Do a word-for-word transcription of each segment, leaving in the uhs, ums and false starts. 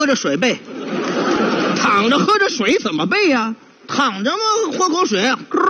喝着水背， 躺着喝着水怎么背呀、啊？ 躺着嘛，喝口水，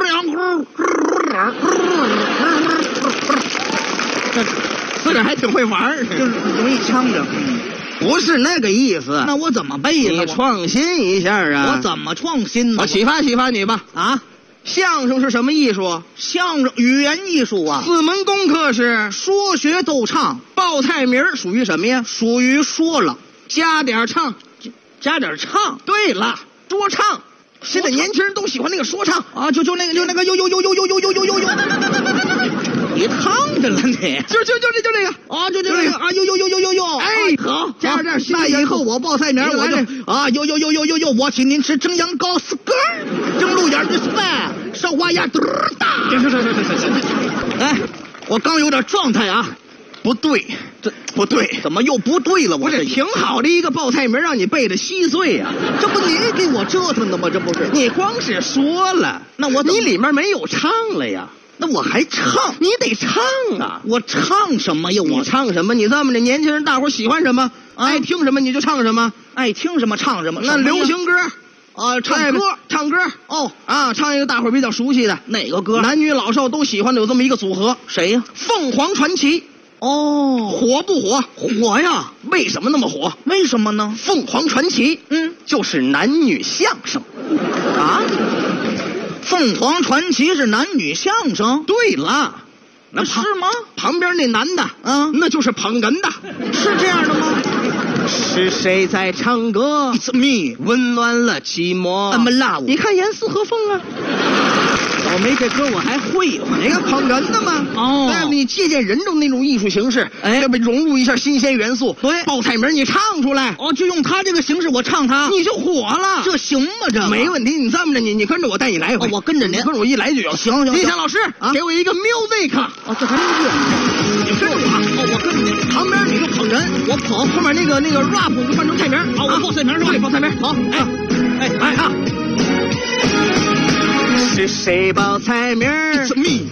这自个还挺会玩， 就是容易呛着。 不是那个意思。 那我怎么背呀？ 你创新一下啊！ 我怎么创新呢？ 我启发启发你吧。 啊， 相声是什么艺术？ 相声语言艺术啊。 四门功课是说学逗唱。 报菜名属于什么呀？ 属于说了， 加点唱， 加点唱。 对了，说唱。现在年轻人都喜欢那个说唱啊，就就那个就那个呦呦呦呦呦呦呦呦呦呦，你烫着了你， 就就就这就这个啊，就就这个啊，呦呦呦呦呦呦， 哎， 好， 加上这儿， 那以后我报菜名我就啊，呦呦呦呦呦呦，我请您吃蒸羊羔四根，蒸鹿眼的饭，烧花鸭嘚大。 行行行行行行， 哎，我刚有点状态啊。 不对， 这不对， 怎么又不对了？ 我这挺好的一个报菜名，让你背的稀碎呀、 啊！这不你给我折腾的吗？这不是你光是说了， 那我你里面没有唱了呀？ 那我还唱， 你得唱啊！ 我唱什么呀？ 我唱什么？你这么的，年轻人大伙喜欢什么，啊、爱听什么你就唱什么， 爱听什么唱什么。 那流行歌啊，唱歌， 唱歌哦啊，唱一个大伙比较熟悉的哪个歌？ 男女老少都喜欢的有这么一个组合， 谁呀？ 凤凰传奇。 哦， 火不火？ 火呀！ 为什么那么火？ 为什么呢？ 凤凰传奇， 嗯， 就是男女相声啊。凤凰传奇是男女相声？ 对了， 那是吗？ 旁边那男的， 啊， 那就是捧哏的， 是这样的吗？ 是谁在唱歌 ？It's me， 温暖了寂寞。 I'm love。 你看严丝合缝啊。 倒霉，这歌我还会， 你看捧哏的嘛。 哦， 对，你借鉴人中那种艺术形式， 哎， 要不融入一下新鲜元素。 对， 报菜名你唱出来， 哦，就用他这个形式，我唱他， 你就火了。 这行吗？这没问题。你这么着，你你跟着我带你来一回。 哦，我跟着您， 跟着我一来就有。 行行。 李想老师啊， 给我一个 music。 哦，这还能乐？ 你跟着我。 哦，我跟着您。 旁边你就捧哏， 我捧后面那个那个 rap 就换成菜名。 好，我报菜名是吧？ 对，报菜名。 好， 哎哎哎啊！是谁报菜名？ It's me。